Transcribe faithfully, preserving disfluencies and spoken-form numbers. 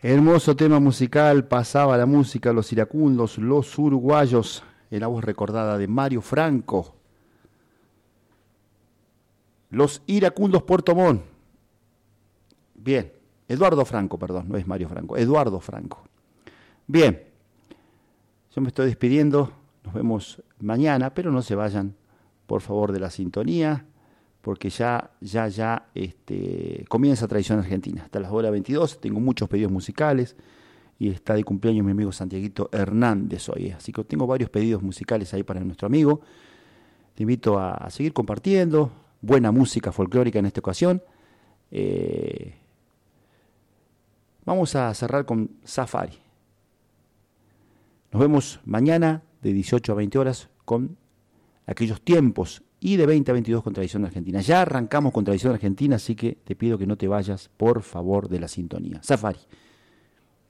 Hermoso tema musical, pasaba la música, los iracundos, los uruguayos, en la voz recordada de Mario Franco. Los iracundos Puerto Montt. Bien, Eduardo Franco, perdón, no es Mario Franco, Eduardo Franco. Bien, yo me estoy despidiendo, nos vemos mañana, pero no se vayan, por favor, de la sintonía, porque ya, ya, ya este, comienza Tradición Argentina. Hasta las horas veintidós, tengo muchos pedidos musicales y está de cumpleaños mi amigo Santiaguito Hernández hoy. Así que tengo varios pedidos musicales ahí para nuestro amigo. Te invito a, a seguir compartiendo. Buena música folclórica en esta ocasión. Eh, vamos a cerrar con Safari. Nos vemos mañana de dieciocho a veinte horas con aquellos tiempos y de veinte a veintidós con Tradición Argentina. Ya arrancamos con Tradición Argentina, así que te pido que no te vayas, por favor, de la sintonía. Safari.